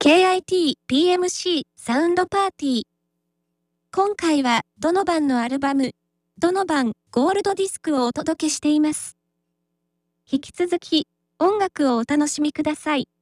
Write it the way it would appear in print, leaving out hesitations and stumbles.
KIT PMC サウンドパーティー。今回はドノバンのアルバム、ドノバンゴールドディスクをお届けしています。引き続き音楽をお楽しみください。